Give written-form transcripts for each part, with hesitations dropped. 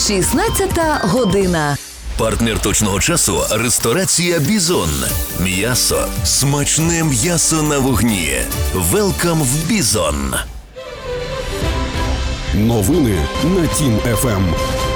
16 година. Партнер точного часу – ресторація «Бізон». М'ясо. Смачне м'ясо на вогні. Велкам в «Бізон». Новини на Тім ФМ.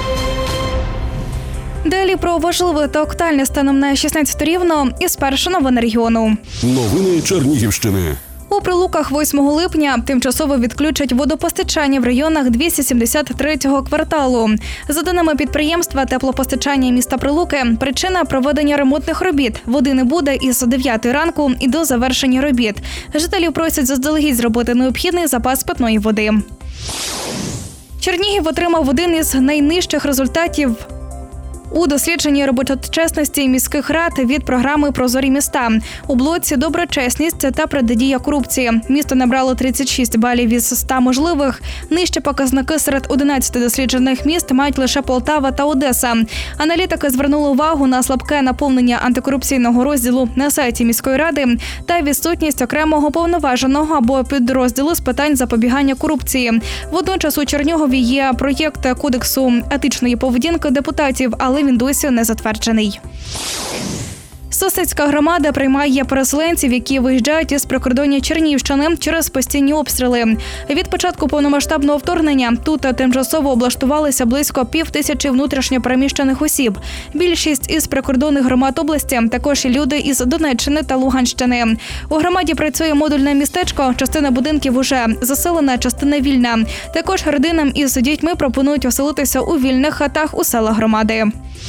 Далі про важливе та актуальне станом на 16 рівно і спершу новини регіону. Новини Чернігівщини. У Прилуках 8 липня тимчасово відключать водопостачання в районах 273-го кварталу. За даними підприємства теплопостачання міста Прилуки, причина – проведення ремонтних робіт. Води не буде із 9 ранку і до завершення робіт. Жителів просять заздалегідь зробити необхідний запас питної води. Чернігів отримав один із найнижчих результатів у дослідженні роботочесності міських рад від програми «Прозорі міста». У блоці «Доброчесність» та «Протидія корупції». Місто набрало 36 балів із 100 можливих. Нижчі показники серед 11 досліджених міст мають лише Полтава та Одеса. Аналітики звернули увагу на слабке наповнення антикорупційного розділу на сайті міської ради та відсутність окремого повноваженого або підрозділу з питань запобігання корупції. Водночас у Чернігові є проєкт Кодексу етичної поведінки депутатів, але він досі не затверджений. Сосницька громада приймає переселенців, які виїжджають із прикордоння Чернігівщини через постійні обстріли. Від початку повномасштабного вторгнення тут тимчасово облаштувалися близько 5000 внутрішньо переміщених осіб. Більшість із прикордонних громад області також і люди із Донеччини та Луганщини. У громаді працює модульне містечко, частина будинків уже заселена, частина вільна. Також родинам із дітьми пропонують оселитися у вільних хатах у селах громади.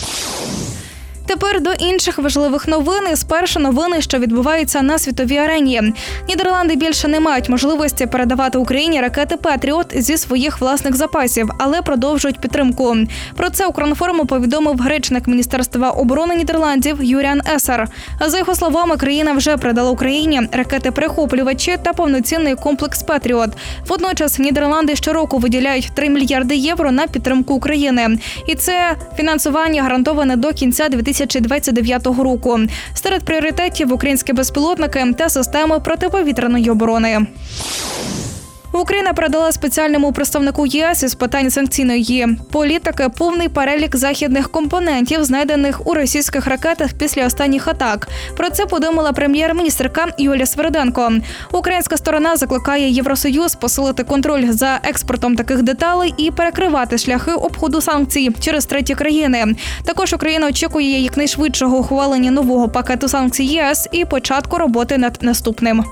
Тепер до інших важливих новин. Спершу новини, що відбуваються на світовій арені. Нідерланди більше не мають можливості передавати Україні ракети «Патріот» зі своїх власних запасів, але продовжують підтримку. Про це Укрінформу повідомив речник Міністерства оборони Нідерландів Юріан Есер. За його словами, країна вже передала Україні ракети-перехоплювачі та повноцінний комплекс «Патріот». Водночас Нідерланди щороку виділяють 3 мільярди євро на підтримку України. І це фінансування гарантоване до кінця 2029 року. Серед пріоритетів – українські безпілотники та системи протиповітряної оборони. Україна передала спеціальному представнику ЄС із питань санкційної політики повний перелік західних компонентів, знайдених у російських ракетах після останніх атак. Про це повідомила прем'єр-міністерка Юлія Свериденко. Українська сторона закликає Євросоюз посилити контроль за експортом таких деталей і перекривати шляхи обходу санкцій через треті країни. Також Україна очікує якнайшвидшого ухвалення нового пакету санкцій ЄС і початку роботи над наступним.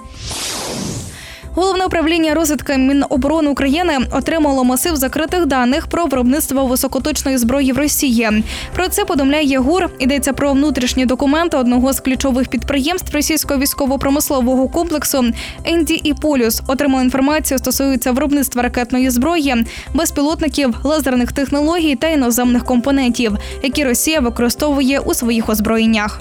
Головне управління розвідки Міноборони України отримало масив закритих даних про виробництво високоточної зброї в Росії. Про це повідомляє ГУР. Йдеться про внутрішні документи одного з ключових підприємств російського військово-промислового комплексу «Енді» і «Полюс». Отримала інформацію стосується виробництва ракетної зброї, безпілотників, лазерних технологій та іноземних компонентів, які Росія використовує у своїх озброєннях.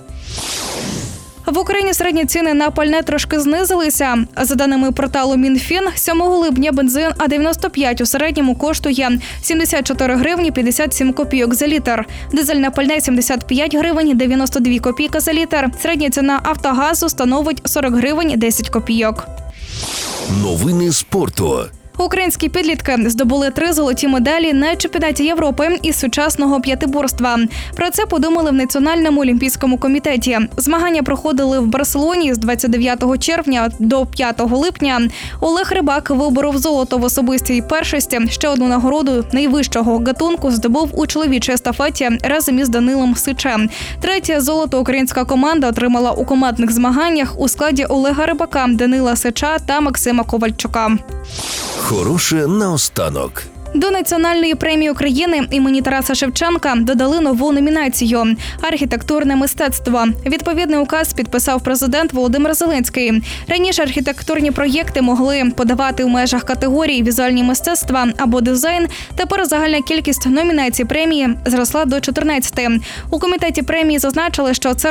В Україні середні ціни на пальне трошки знизилися. За даними порталу Мінфін, 7 липня бензин А95 у середньому коштує 74 гривні 57 копійок за літр. Дизельне пальне – 75 гривень 92 копійки за літр. Середня ціна «Автогазу» становить 40 гривень 10 копійок. Новини спорту. Українські підлітки здобули 3 золоті медалі на чемпіонаті Європи із сучасного п'ятиборства. Про це подумали в Національному олімпійському комітеті. Змагання проходили в Барселоні з 29 червня до 5 липня. Олег Рибак виборов золото в особистій першості. Ще одну нагороду найвищого гатунку здобув у чоловічій естафеті разом із Данилом Сичем. Третє золото українська команда отримала у командних змаганнях у складі Олега Рибака, Данила Сича та Максима Ковальчука. Хороше наостанок. До Національної премії України імені Тараса Шевченка додали нову номінацію – «Архітектурне мистецтво». Відповідний указ підписав президент Володимир Зеленський. Раніше архітектурні проєкти могли подавати в межах категорії «Візуальні мистецтва» або «Дизайн». Тепер загальна кількість номінацій премії зросла до 14. У комітеті премії зазначили, що це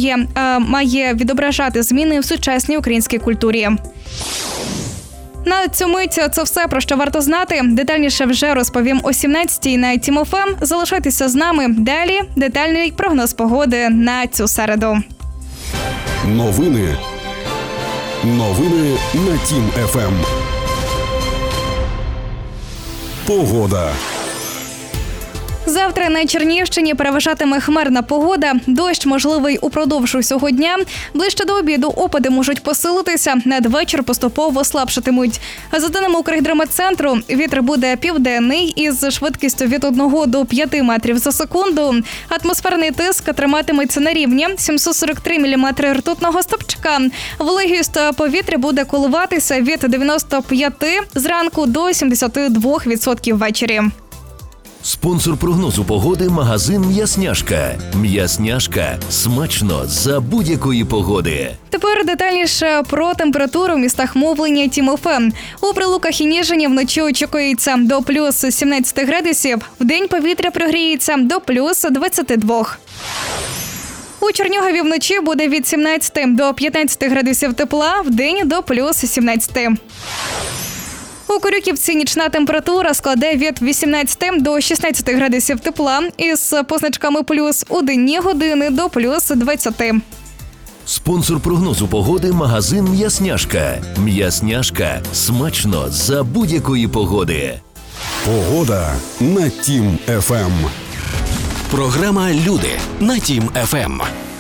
має відображати зміни в сучасній українській культурі. На цю мить це все, про що варто знати. Детальніше вже розповім о 17-й на Тім ФМ. Залишайтеся з нами. Далі детальний прогноз погоди на цю середу. Новини на Тім ФМ. Погода. Завтра на Чернігівщині переважатиме хмарна погода. Дощ можливий упродовж усього дня. Ближче до обіду опади можуть посилитися, надвечір поступово слабшатимуть. За даними Укргідрометцентру, вітер буде південний із швидкістю від 1 до 5 метрів за секунду. Атмосферний тиск триматиметься на рівні 743 мм ртутного стовпчика. Вологість повітря буде коливатися від 95 зранку до 72% ввечері. Спонсор прогнозу погоди – магазин «М'ясняшка». «М'ясняшка» – смачно за будь-якої погоди. Тепер детальніше про температуру в містах мовлення Тім ФМ. У Прилуках і Ніжині вночі очікується до плюс 17 градусів, вдень повітря прогріється до плюс 22. У Чернігові вночі буде від 17 до 15 градусів тепла, вдень до плюс 17. У Корюківці нічна температура складе від 18 до 16 градусів тепла із позначками плюс, у денні години до плюс 20. Спонсор прогнозу погоди – магазин «М'ясняшка». «М'ясняшка» – смачно за будь-якої погоди. Погода на Тім ФМ. Програма «Люди» на Тім ФМ.